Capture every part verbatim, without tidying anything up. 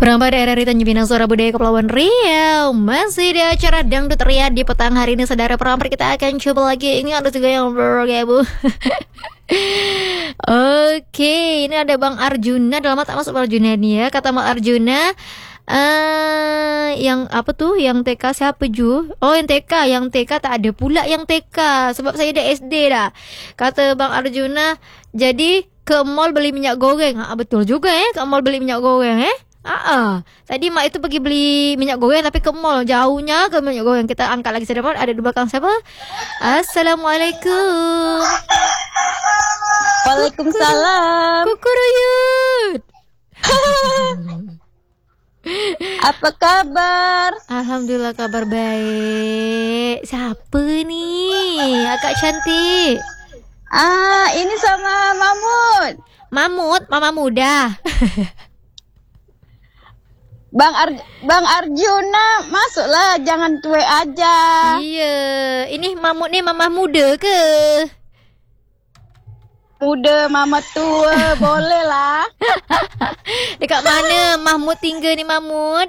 Berambah daerah di Tanjung Pinang, suara budaya Kepulauan Riau. Masih di acara Dangdut Ria di petang hari ini, saudara perambah. Kita akan coba lagi. Ini ada juga yang bergabung. Oke, ini ada Bang Arjuna. Dalam tak masuk Bang Arjuna nih ya. Kata Bang Arjuna, Uh, yang apa tuh, yang T K siapa Ju? Oh, yang T K, yang T K tak ada pula yang T K, sebab saya dah S D dah. Kata Bang Arjuna, jadi ke mall beli minyak goreng. Ah, betul juga eh, ke mall beli minyak goreng eh. Ah, ah. Tadi mak itu pergi beli minyak goreng tapi ke mall, jauhnya ke minyak goreng. Kita angkat lagi sedikit, ada di belakang siapa? Assalamualaikum. Waalaikumsalam. Kukuruyut. Apa kabar? Alhamdulillah kabar baik. Siapa nih? Akak cantik. Ah, ini sama Mamut. Mamut, mama muda. Bang Ar Bang Arjuna, masuklah, jangan tue aja. Iya, ini Mamut nih mama muda ke? Muda mama tua, boleh lah. Dekat mana Mahmud tinggal ni Mahmud?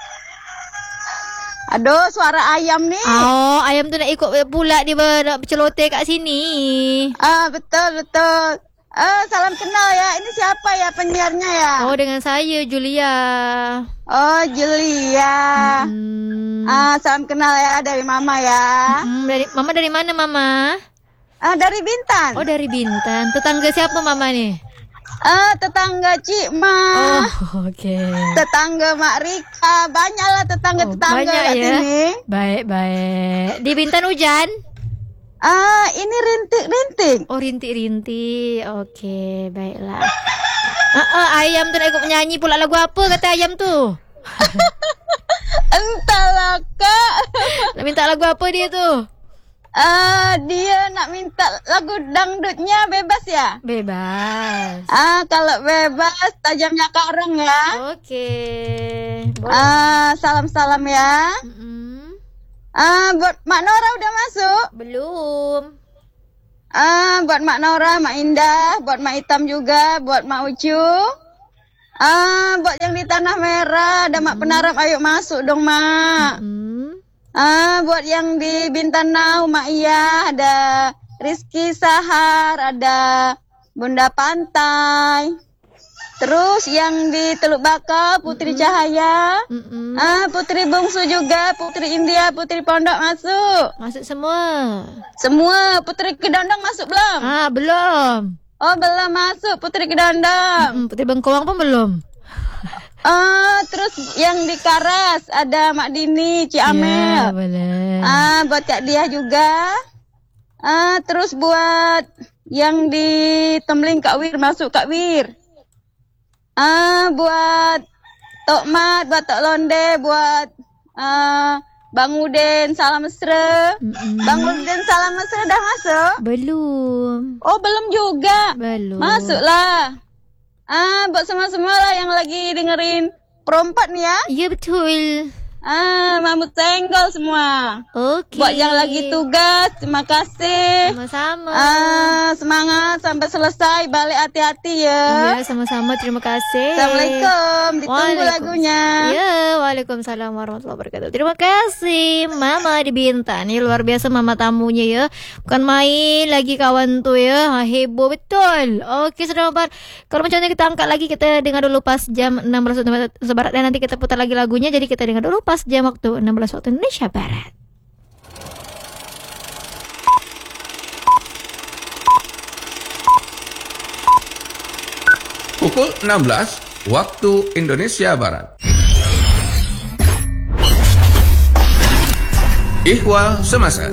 Aduh, suara ayam nih. Oh, ayam tu nak ikut pula dia nak berceloteh kat sini. Ah, betul betul. Ah, salam kenal ya. Ini siapa ya penyiarnya ya? Oh, dengan saya Julia. Oh, Julia. Hmm. Ah, salam kenal ya dari Mama ya. Hmm, dari Mama dari mana Mama? Ah, dari Bintan. Oh, dari Bintan. Tetangga siapa Mama nih? Ah, tetangga Cik Ma. Oh, oke. Okay. Tetangga Mak Rika. Banyaklah tetangga-tetangga oh, banyak kat ya? sini. Baik, baik. Di Bintan hujan? Ah, ini rintik-rintik. Oh, rintik-rintik. Oke, okay, baiklah. Ah, ah, ayam tu nak ikut menyanyi pula lagu apa kata ayam tu? Entahlah, Kak. Nak minta lagu apa dia tu? Ah, dia nak minta lagu dangdutnya bebas ya? Bebas. Ah, kalau bebas tajamnya karang ya. Okey. Ah, salam-salam ya. Mm-mm. Ah, buat Mak Nora udah masuk? Belum. Ah, buat Mak Nora, Mak Indah, buat Mak Hitam juga, buat Mak Ucu. Ah, buat yang di Tanah Merah, ada Mak Penarap, ayo masuk dong, Mak. Mm-mm. Ah, buat yang di Bintan Now, Mak Iya, ada Rizky Sahar, ada Bunda Pantai. Terus yang di Teluk Baka, Putri mm-hmm. Cahaya. Mm-hmm. Ah, Putri Bungsu juga, Putri India, Putri Pondok masuk. Masuk semua. Semua. Putri Kedondong masuk belum? Ah, belum. Oh, belum masuk Putri Kedondong. Mm-mm, Putri Bengkoang pun belum. Ah, terus yang di Karas ada Mak Dini, Cik Amel. Ya, boleh. Ah, buat Kak Diah juga. Ah, terus buat yang di Temling Kak Wir, masuk Kak Wir. Ah, buat Tok Mat, buat Tok Londe, buat ah, Bang Udin, salam mesra. Mm-mm. Bang Udin, salam mesra dah masuk? Belum. Oh, belum juga. Belum. Masuklah. Ah, buat semua-semua lah yang lagi dengerin Perompat nih ya. Iya, betul. Ah, Mamut Senggol semua. Okey. Buat yang lagi tugas, terima kasih. Sama-sama. Ah, semangat sampai selesai. Balik hati-hati ya. Iya, sama-sama. Terima kasih. Assalamualaikum. Ditunggu lagunya. Ya, waalaikumsalam warahmatullahi wabarakatuh. Terima kasih Mama di Bintan. Ini luar biasa Mama tamunya ya. Bukan main lagi kawan tu ya. Ha, heboh betul. Okey, saudara Bar. Kalau macam ni kita angkat lagi, kita dengar dulu pas jam enam belas waktu Barat dan nanti kita putar lagi lagunya. Jadi kita dengar dulu pas jam waktu enam belas waktu Indonesia Barat. Pukul enam belas waktu Indonesia Barat. Ihwal Semasa.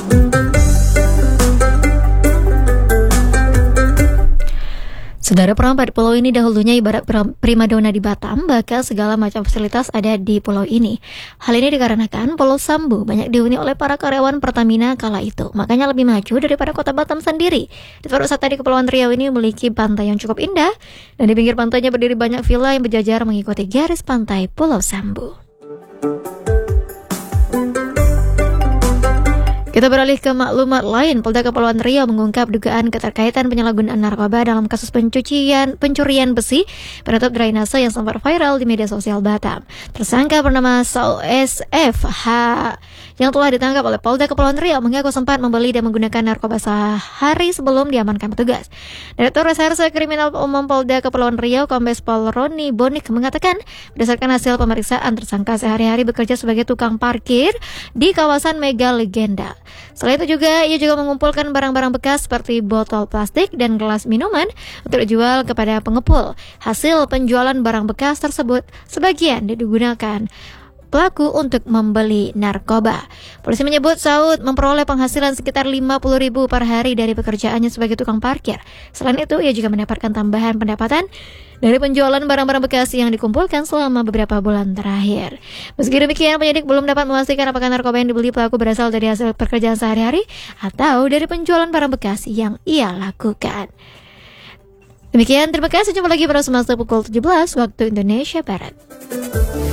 Saudara perompak di pulau ini dahulunya ibarat primadona di Batam, bahkan segala macam fasilitas ada di pulau ini. Hal ini dikarenakan Pulau Sambu banyak dihuni oleh para karyawan Pertamina kala itu, makanya lebih maju daripada kota Batam sendiri. Di tempat wisata di Kepulauan Riau ini memiliki pantai yang cukup indah, dan di pinggir pantainya berdiri banyak villa yang berjajar mengikuti garis pantai Pulau Sambu. Kita beralih ke maklumat lain. Polda Kepulauan Riau mengungkap dugaan keterkaitan penyalahgunaan narkoba dalam kasus pencucian pencurian besi penutup drainase yang sempat viral di media sosial Batam. Tersangka bernama Sau S F H yang telah ditangkap oleh Polda Kepulauan Riau mengaku sempat membeli dan menggunakan narkoba sehari sebelum diamankan petugas. Direktur Reserse Kriminal Umum Polda Kepulauan Riau, Kombes Pol Roni Bonik mengatakan, berdasarkan hasil pemeriksaan, tersangka sehari-hari bekerja sebagai tukang parkir di kawasan Mega Legenda. Selain itu juga, ia juga mengumpulkan barang-barang bekas seperti botol plastik dan gelas minuman untuk dijual kepada pengepul. Hasil penjualan barang bekas tersebut sebagian digunakan pelaku untuk membeli narkoba. Polisi menyebut Saud memperoleh penghasilan sekitar lima puluh ribu per hari dari pekerjaannya sebagai tukang parkir. Selain itu, ia juga mendapatkan tambahan pendapatan dari penjualan barang-barang bekas yang dikumpulkan selama beberapa bulan terakhir. Meski demikian, penyidik belum dapat memastikan apakah narkoba yang dibeli pelaku berasal dari hasil pekerjaan sehari-hari atau dari penjualan barang bekas yang ia lakukan. Demikian, terima kasih. Jumpa lagi pada semester pukul tujuh belas waktu Indonesia Barat.